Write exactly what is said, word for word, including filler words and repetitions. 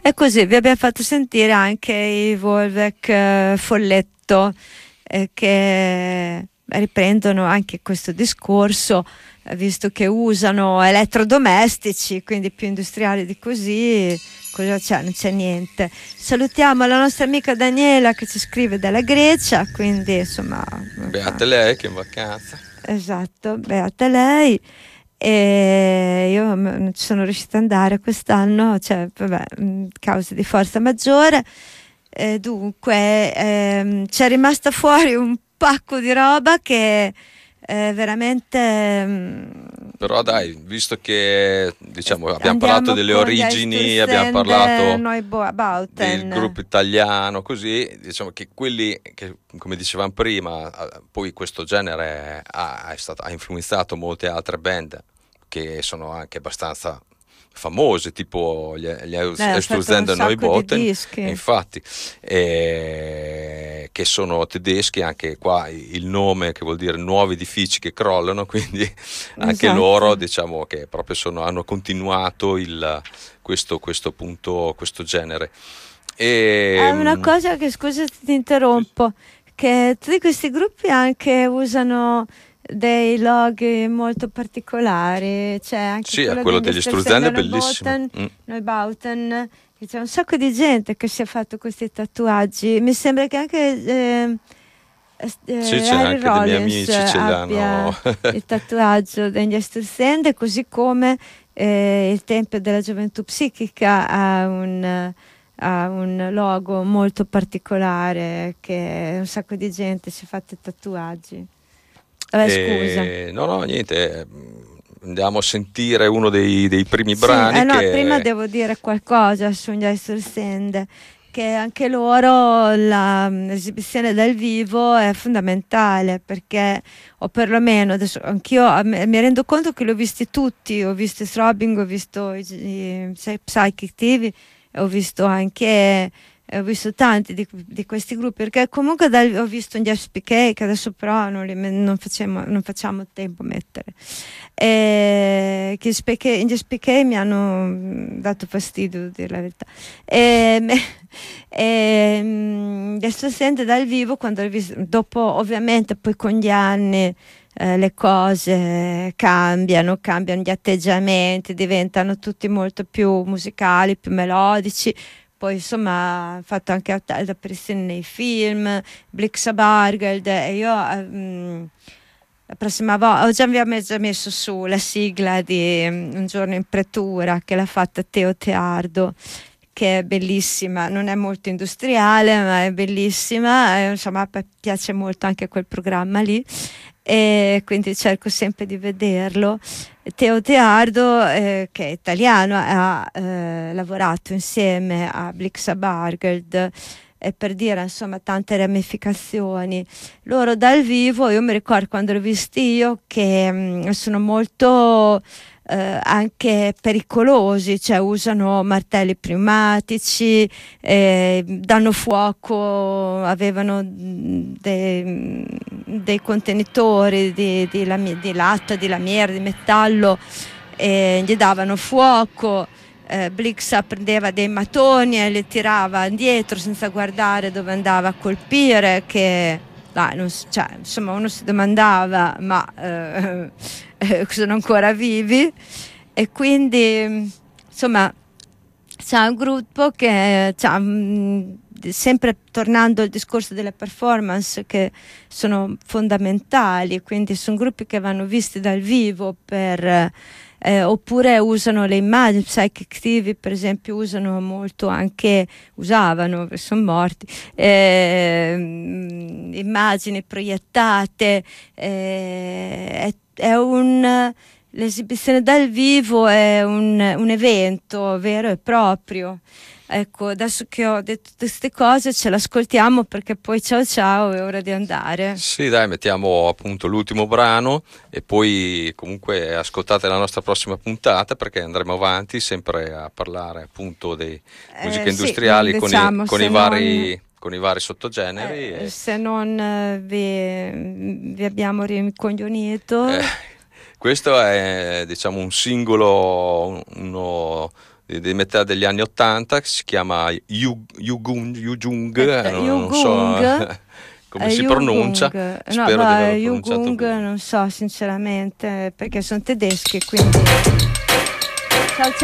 E così vi abbiamo fatto sentire anche i Volvec eh, Folletto, eh, che riprendono anche questo discorso, eh, visto che usano elettrodomestici, quindi più industriali di così, cosa c'è? Non c'è niente. Salutiamo la nostra amica Daniela che ci scrive dalla Grecia, quindi insomma... Beata lei che è in vacanza. Esatto, beata lei. E io non ci sono riuscita ad andare quest'anno, cioè vabbè, cause di forza maggiore. E dunque ehm, c'è rimasta fuori un pacco di roba che è veramente... Però dai, visto che diciamo abbiamo Andiamo parlato delle con origini, abbiamo Geisturssende, parlato Neubauten. del gruppo italiano, così diciamo che quelli che, come dicevamo prima, poi questo genere ha, è stato, ha influenzato molte altre band che sono anche abbastanza famose, tipo gli, gli Esturzende Neubauten, infatti, eh, che sono tedeschi, anche qua il nome che vuol dire nuovi edifici che crollano, quindi anche esatto. loro diciamo che proprio sono, hanno continuato il, questo, questo punto, questo genere. E, è una cosa che, scusa se ti interrompo, che tutti questi gruppi anche usano dei loghi molto particolari, c'è anche sì, quello, quello degli Esturzende è bellissimo. Mm. Neubauten, c'è un sacco di gente che si è fatto questi tatuaggi, mi sembra che anche eh, eh, sì, c'è Harry anche Rollins dei miei amici ce abbia l'hanno. il tatuaggio degli Esturzende, così come eh, il Tempio della Gioventù Psichica ha un ha un logo molto particolare che un sacco di gente si è fatto i tatuaggi. Vabbè, e, scusa. No, no, niente. Andiamo a sentire uno dei, dei primi sì, brani. Eh no, che... prima devo dire qualcosa sugli Esturzende, che anche loro la, l'esibizione dal vivo è fondamentale, perché, o perlomeno adesso anch'io mi rendo conto che li ho visti tutti, ho visto i Throbbing, ho visto i, i Psychic T V, ho visto anche ho visto tanti di, di questi gruppi, perché comunque dal, ho visto gli S P K, che adesso però non, li, non, facciamo, non facciamo tempo a mettere, e gli S P K, gli S P K mi hanno dato fastidio, devo dire la verità, e, e adesso sente dal vivo quando ho visto, dopo ovviamente poi con gli anni Eh, le cose cambiano, cambiano gli atteggiamenti, diventano tutti molto più musicali, più melodici. Poi insomma ha fatto anche apparizioni nei film, Blixa Bargeld, e io um, la prossima volta ho già, già messo su la sigla di um, Un giorno in pretura, che l'ha fatta Teo Teardo, che è bellissima, non è molto industriale ma è bellissima, e, insomma piace molto anche quel programma lì, e quindi cerco sempre di vederlo. Teo Teardo, eh, che è italiano, ha eh, lavorato insieme a Blixa Bargeld, e per dire insomma tante ramificazioni. Loro dal vivo, io mi ricordo quando l'ho visti io, che mh, sono molto eh, anche pericolosi, cioè usano martelli pneumatici, eh, danno fuoco, avevano dei, dei contenitori di, di, lami, di latta, di lamiera, di metallo, e gli davano fuoco. Eh, Blixa prendeva dei mattoni e li tirava indietro senza guardare dove andava a colpire, che dai, non, cioè, insomma uno si domandava ma eh, eh, sono ancora vivi, e quindi insomma c'è un gruppo che c'ha, mh, sempre tornando al discorso delle performance, che sono fondamentali, quindi sono gruppi che vanno visti dal vivo per Eh, oppure usano le immagini. Psychic T V per esempio usano molto, anche usavano, sono morti, eh, immagini proiettate, eh, è, è un l'esibizione dal vivo è un, un evento vero e proprio. Ecco, adesso che ho detto queste cose ce l'ascoltiamo, perché poi ciao ciao, è ora di andare. Sì, dai, mettiamo appunto l'ultimo brano e poi comunque ascoltate la nostra prossima puntata, perché andremo avanti sempre a parlare appunto di Eh, musiche sì, industriali diciamo, con, i, con, i non, vari, con i vari sottogeneri. eh, e, se non eh, vi, vi abbiamo rincoglionito. eh, questo è diciamo un singolo, uno di, di metà degli anni ottanta, che si chiama Yu, Yugung, Yujung, eh, non, non so come eh, si Yugung. pronuncia. No, Spero no, di averlo Yugung pronunciato bene. non so sinceramente perché sono tedeschi, quindi ciao ciao.